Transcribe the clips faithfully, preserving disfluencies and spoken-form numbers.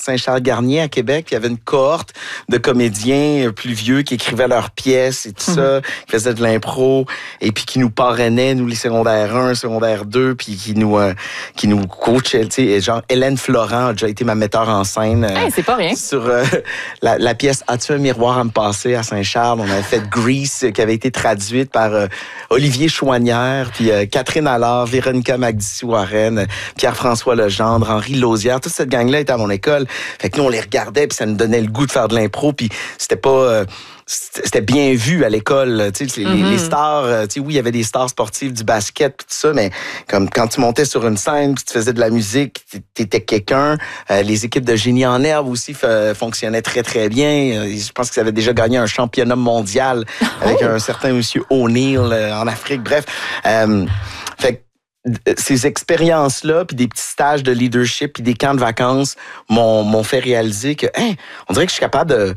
Saint-Charles-Garnier à Québec. Il y avait une cohorte de comédiens plus vieux qui écrivaient leurs pièces et tout mmh. ça, qui faisaient de l'impro et puis qui nous parrainaient, nous les secondaires un, secondaire deux, puis qui nous euh, qui nous coachaient. Tu sais, genre Hélène Florent a déjà été ma metteur en scène. Euh, hey, c'est pas rien. Sur euh, la, la pièce As-tu un miroir à me passer à Saint-Charles. On avait fait Grease qui avait été traduite par euh, Olivier Chouanière, puis euh, Catherine Allard, Véronica Magdissou-Warren, Pierre-François Legendre, Henri Lausière. Toute cette gang-là était à mon école. Fait que nous, on les regardait, puis ça nous donnait le goût de faire de l'impro, puis c'était pas... Euh, c'était bien vu à l'école, tu sais, les, mm-hmm. les stars, tu sais, oui, il y avait des stars sportives du basket puis tout ça, mais comme quand tu montais sur une scène puis tu faisais de la musique, t'étais quelqu'un. Euh, les équipes de Génie en herbe aussi f- fonctionnaient très très bien. Je pense qu'ils avaient déjà gagné un championnat mondial avec oh. un certain monsieur O'Neill euh, en Afrique. Bref, euh, fait ces expériences-là, puis des petits stages de leadership, puis des camps de vacances m'ont, m'ont fait réaliser que, hein, on dirait que je suis capable de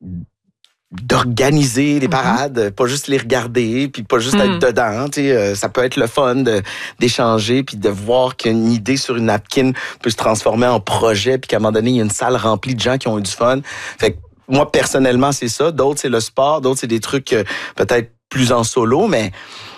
d'organiser des parades, mm-hmm. pas juste les regarder, puis pas juste mm. être dedans. Tu sais, euh, ça peut être le fun de, d'échanger, puis de voir qu'une idée sur une napkin peut se transformer en projet, puis qu'à un moment donné, il y a une salle remplie de gens qui ont eu du fun. Fait que moi, personnellement, c'est ça. D'autres, c'est le sport. D'autres, c'est des trucs euh, peut-être plus en solo, mais...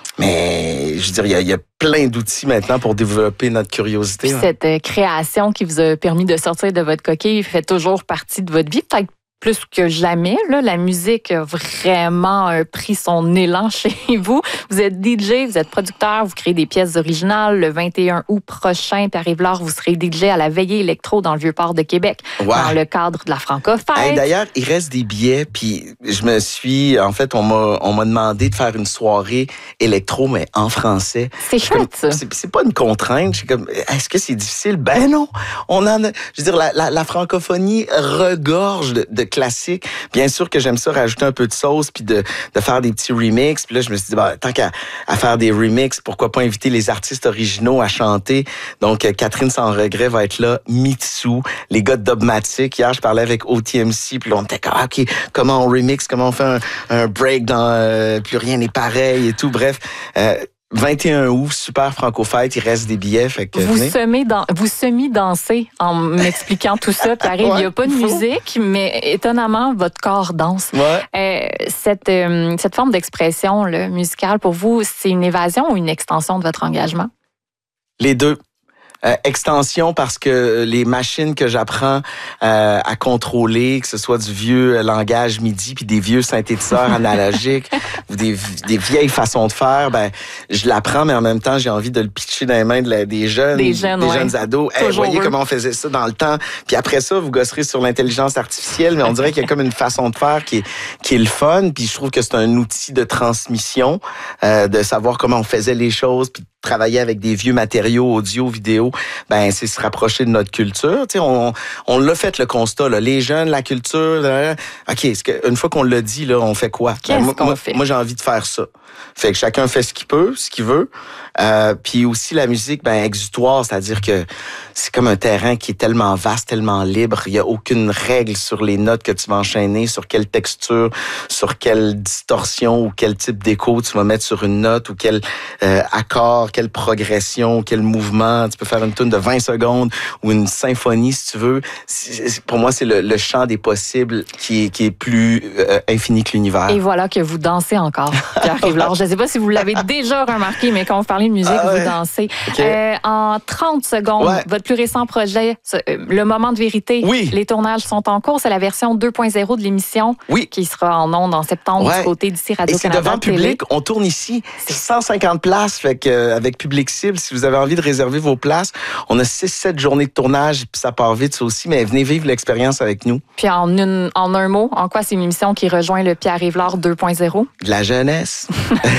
Mais je veux dire, il y a, il y a plein d'outils maintenant pour développer notre curiosité. Puis cette euh, création qui vous a permis de sortir de votre coquille fait toujours partie de votre vie, peut-être plus que jamais. Là, la musique a vraiment euh, pris son élan chez vous. Vous êtes D J, vous êtes producteur, vous créez des pièces originales. Le vingt et un août prochain, Pierre-Yves Lard, vous serez D J à la Veillée électro dans le Vieux-Port de Québec, ouais. dans le cadre de la Francofête. Hey, d'ailleurs, il reste des billets, puis je me suis... En fait, on m'a, on m'a demandé de faire une soirée électro, mais en français. C'est chouette, ça. C'est, c'est pas une contrainte. Je suis comme, est-ce que c'est difficile? Ben non! On en a... Je veux dire, la, la, la francophonie regorge de, de classique. Bien sûr que j'aime ça, rajouter un peu de sauce puis de, de faire des petits remixes. Puis là, je me suis dit, bah, tant qu'à à faire des remixes, pourquoi pas inviter les artistes originaux à chanter. Donc, euh, Catherine Sans Regret va être là, Mitsu, les gars de Dogmatic. Hier, je parlais avec O T M C, puis là, on était comme, ah, OK, comment on remix, comment on fait un, un break dans euh, Plus rien n'est pareil et tout. Bref, euh, vingt et un août, super Francofête, il reste des billets. Fait que, vous semez dans, vous semi-dansez en m'expliquant tout ça. Pierre-Yves, ouais, il n'y a pas de musique, mais étonnamment, votre corps danse. Ouais. Euh, cette, euh, cette forme d'expression là, musicale, pour vous, c'est une évasion ou une extension de votre engagement? Les deux. Euh, extension parce que les machines que j'apprends euh, à contrôler, que ce soit du vieux langage MIDI puis des vieux synthétiseurs analogiques ou des, des vieilles façons de faire, ben je l'apprends, mais en même temps, j'ai envie de le pitcher dans les mains de la, des jeunes, des jeunes, des ouais. jeunes ados. Hey, voyez comment on faisait ça dans le temps. Puis après ça, vous gosserez sur l'intelligence artificielle, mais on dirait qu'il y a comme une façon de faire qui est, qui est le fun. Puis je trouve que c'est un outil de transmission, euh, de savoir comment on faisait les choses, puis travailler avec des vieux matériaux audio, vidéo, ben c'est se rapprocher de notre culture. Tu sais, on, on l'a fait le constat, là. Les jeunes, la culture, là, OK, est-ce que, une fois qu'on l'a dit, là, on fait quoi? Qu'est-ce ben, moi, qu'on moi, fait? Moi, j'ai envie de faire ça. Fait que chacun fait ce qu'il peut, ce qu'il veut. Euh, puis aussi, la musique, ben exutoire, c'est-à-dire que c'est comme un terrain qui est tellement vaste, tellement libre. Il n'y a aucune règle sur les notes que tu vas enchaîner, sur quelle texture, sur quelle distorsion ou quel type d'écho tu vas mettre sur une note ou quel euh, accord, quelle progression, quel mouvement. Tu peux faire une tune de vingt secondes ou une symphonie, si tu veux. C'est, pour moi, c'est le, le champ des possibles qui est, qui est plus euh, infini que l'univers. Et voilà que vous dansez encore, Pierre-Yves Lard. Je ne sais pas si vous l'avez déjà remarqué, mais quand vous parlez de musique, ah ouais. vous dansez. Okay. Euh, en trente secondes, ouais. votre plus récent projet, Le Moment de vérité, oui. les tournages sont en cours. C'est la version deux point zéro de l'émission oui. qui sera en ondes en septembre ouais. du côté d'ici Radio-Canada. Et c'est devant public. On tourne ici. C'est cent cinquante places. Fait que, euh, avec public cible, si vous avez envie de réserver vos places, on a six sept journées de tournage, puis ça part vite ça aussi, mais venez vivre l'expérience avec nous. Puis en, une, en un mot, en quoi c'est une émission qui rejoint le Pierre-Yves Lard deux point zéro? De la jeunesse.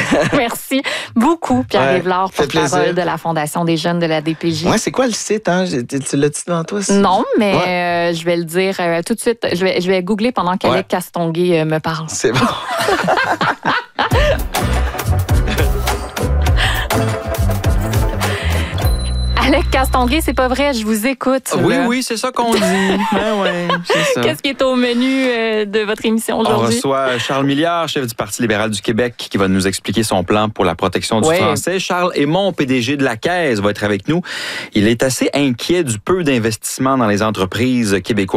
Merci beaucoup, Pierre-Yves ouais, Lard, porte-parole de la Fondation des jeunes de la D P J. Ouais, c'est quoi le site? Hein? Tu l'as dit devant toi? C'est... Non, mais ouais. euh, je vais le dire euh, tout de suite. Je vais, je vais googler pendant qu'Alec ouais. Castonguay euh, me parle. C'est bon. Alec Castonguay, c'est pas vrai, je vous écoute. Oui, là. oui, c'est ça qu'on dit. Ben ouais, c'est ça. Qu'est-ce qui est au menu euh, de votre émission aujourd'hui? On reçoit Charles Milliard, chef du Parti libéral du Québec, qui va nous expliquer son plan pour la protection du ouais. français. Charles Hémon, P D G de la Caisse, va être avec nous. Il est assez inquiet du peu d'investissement dans les entreprises québécoises.